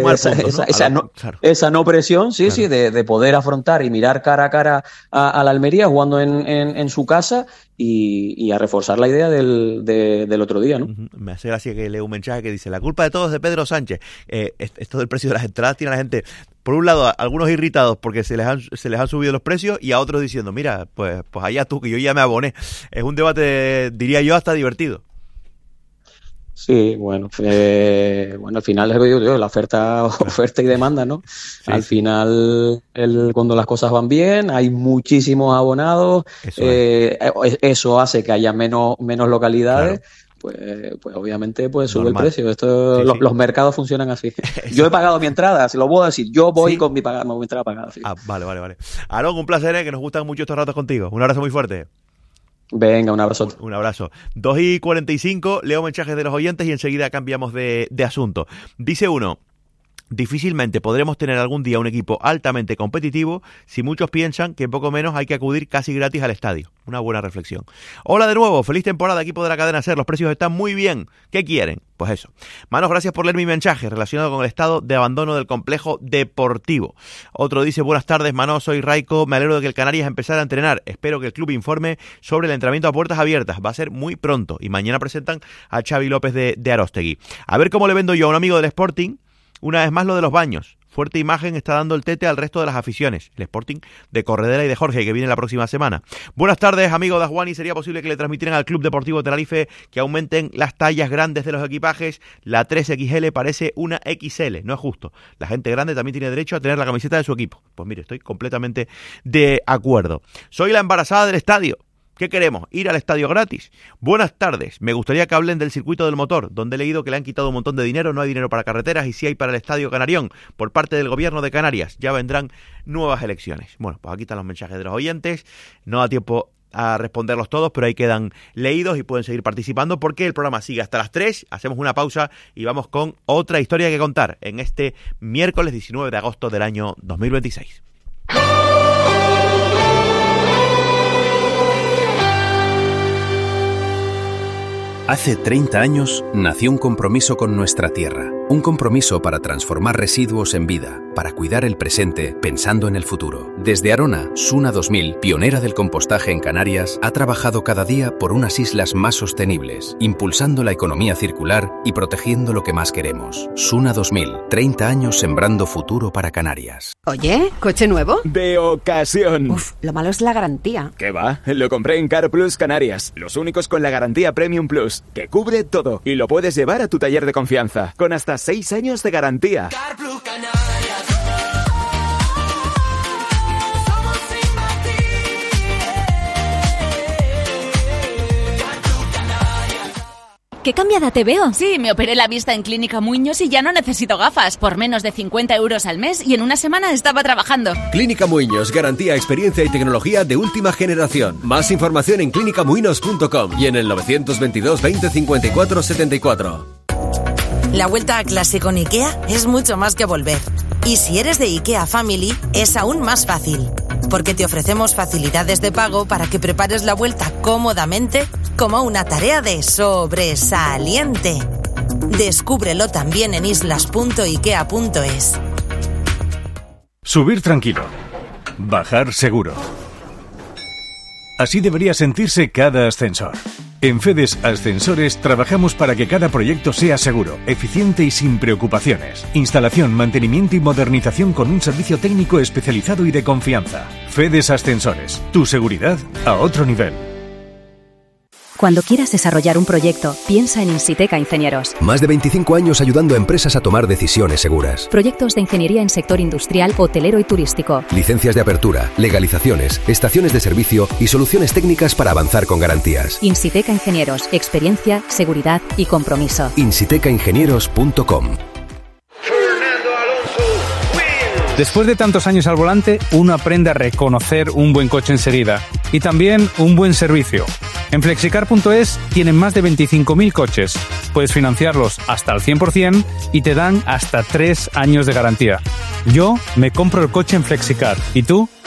esa no presión, sí, de poder afrontar y mirar cara a cara a la Almería jugando en su casa y a reforzar la idea del otro día, ¿no? Me hace gracia que leo un mensaje que dice: la culpa de todo es de Pedro Sánchez. Esto del precio de las entradas tiene a la gente, por un lado, algunos irritados porque se les han subido los precios, y a otros diciendo, mira, pues allá tú, que yo ya me aboné. Es un debate, diría yo, hasta divertido. Sí, bueno, al final es lo que digo yo, la oferta y demanda, ¿no? Sí, al final, cuando las cosas van bien, hay muchísimos abonados, eso hace que haya menos localidades. Claro. Pues obviamente sube el precio. Los mercados funcionan así. Yo he pagado mi entrada, se lo puedo decir. Yo voy con mi entrada pagada. Sí. Vale. Aaron, un placer, que nos gustan mucho estos ratos contigo. Un abrazo muy fuerte. Venga, un abrazo. Un abrazo. 2:45, leo mensajes de los oyentes y enseguida cambiamos de asunto. Dice uno: difícilmente podremos tener algún día un equipo altamente competitivo si muchos piensan que poco menos hay que acudir casi gratis al estadio. Una buena reflexión. Hola de nuevo, feliz temporada, equipo de la cadena SER. Los precios están muy bien. ¿Qué quieren? Pues eso. Manos, gracias por leer mi mensaje relacionado con el estado de abandono del complejo deportivo. Otro dice: buenas tardes, Manos, soy Raico. Me alegro de que el Canarias empezara a entrenar. Espero que el club informe sobre el entrenamiento a puertas abiertas. Va a ser muy pronto. Y mañana presentan a Xavi López de Aróstegui. A ver cómo le vendo yo a un amigo del Sporting. Una vez más lo de los baños. Fuerte imagen está dando el tete al resto de las aficiones. El Sporting de Corredera y de Jorge, que viene la próxima semana. Buenas tardes, amigo de Ajuani. ¿Sería posible que le transmitieran al Club Deportivo Tenerife que aumenten las tallas grandes de los equipajes? La 3XL parece una XL. No es justo. La gente grande también tiene derecho a tener la camiseta de su equipo. Pues mire, estoy completamente de acuerdo. Soy la embarazada del estadio. ¿Qué queremos? ¿Ir al estadio gratis? Buenas tardes. Me gustaría que hablen del circuito del motor, donde he leído que le han quitado un montón de dinero. No hay dinero para carreteras y sí hay para el Estadio Canarión por parte del gobierno de Canarias. Ya vendrán nuevas elecciones. Bueno, pues aquí están los mensajes de los oyentes. No da tiempo a responderlos todos, pero ahí quedan leídos y pueden seguir participando porque el programa sigue hasta las 3. Hacemos una pausa y vamos con otra historia que contar en este miércoles 19 de agosto del año 2026. Hace 30 años nació un compromiso con nuestra tierra, un compromiso para transformar residuos en vida, para cuidar el presente pensando en el futuro. Desde Arona, Suna 2000, pionera del compostaje en Canarias, ha trabajado cada día por unas islas más sostenibles, impulsando la economía circular y protegiendo lo que más queremos. Suna 2000, 30 años sembrando futuro para Canarias. Oye, ¿coche nuevo? De ocasión. Uf, lo malo es la garantía. ¿Qué va? Lo compré en Car Plus Canarias, los únicos con la garantía Premium Plus, que cubre todo y lo puedes llevar a tu taller de confianza, con hasta 6 años de garantía. Car Plus Canarias. ¿Qué cambiada te veo? Sí, me operé la vista en Clínica Muñoz y ya no necesito gafas. Por menos de 50 euros al mes y en una semana estaba trabajando. Clínica Muñoz, garantía, experiencia y tecnología de última generación. Más información en clinicamuinos.com y en el 922 20 54 74. La vuelta a clase con IKEA es mucho más que volver. Y si eres de IKEA Family, es aún más fácil. Porque te ofrecemos facilidades de pago para que prepares la vuelta cómodamente como una tarea de sobresaliente. Descúbrelo también en islas.ikea.es. Subir tranquilo. Bajar seguro. Así debería sentirse cada ascensor. En FEDES Ascensores trabajamos para que cada proyecto sea seguro, eficiente y sin preocupaciones. Instalación, mantenimiento y modernización con un servicio técnico especializado y de confianza. FEDES Ascensores, tu seguridad a otro nivel. Cuando quieras desarrollar un proyecto, piensa en Insiteca Ingenieros. Más de 25 años ayudando a empresas a tomar decisiones seguras. Proyectos de ingeniería en sector industrial, hotelero y turístico. Licencias de apertura, legalizaciones, estaciones de servicio y soluciones técnicas para avanzar con garantías. Insiteca Ingenieros, experiencia, seguridad y compromiso. insitecaingenieros.com. Después de tantos años al volante, uno aprende a reconocer un buen coche enseguida y también un buen servicio. En Flexicar.es tienen más de 25.000 coches. Puedes financiarlos hasta el 100% y te dan hasta 3 años de garantía. Yo me compro el coche en Flexicar. ¿Y tú?